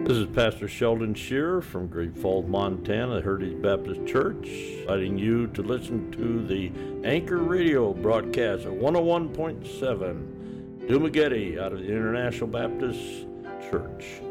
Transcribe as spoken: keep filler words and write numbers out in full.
This is Pastor Sheldon Shearer from Great Falls, Montana, Heritage Baptist Church, inviting you to listen to the Anchor Radio broadcast at one oh one point seven, Dumagetti, out of the International Baptist Church.